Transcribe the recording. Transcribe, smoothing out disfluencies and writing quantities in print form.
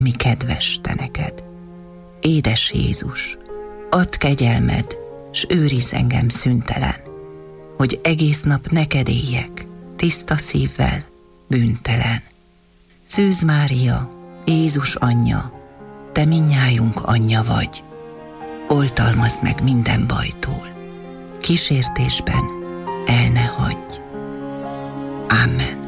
mi kedves te neked. Édes Jézus, add kegyelmed, s őrizz engem szüntelen, hogy egész nap neked éljek, tiszta szívvel, bűntelen. Szűz Mária, Jézus anyja, te mindnyájunk anyja vagy, oltalmazz meg minden bajtól, kísértésben el ne hagyj. Amen.